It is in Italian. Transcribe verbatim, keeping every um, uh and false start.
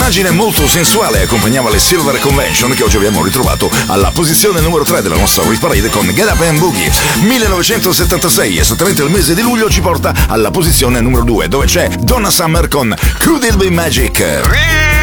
Un'immagine molto sensuale accompagnava le Silver Convention, che oggi abbiamo ritrovato alla posizione numero tre della nostra Hit Parade con Get Up and Boogie. millenovecentosettantasei, esattamente il mese di luglio, ci porta alla posizione numero due, dove c'è Donna Summer con Could It Be Magic.